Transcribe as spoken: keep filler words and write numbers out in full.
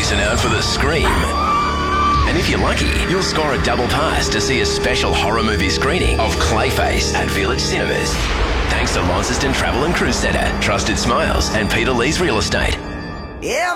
listen out for the scream. And if you're lucky, you'll score a double pass to see a special horror movie screening of Clayface at Village Cinemas. Thanks to Launceston Travel and Cruise Centre, Trusted Smiles and Peter Lee's Real Estate. Yeah.